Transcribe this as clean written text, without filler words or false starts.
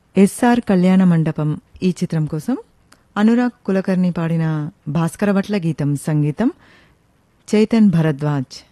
SR కళ్యాణ మండపం ఈ చిత్రం కోసం అనురాగ్ కులకర్ణి పాడిన భాస్కర భట్ల గీతం, సంగీతం చైతన్ భరద్వాజ్.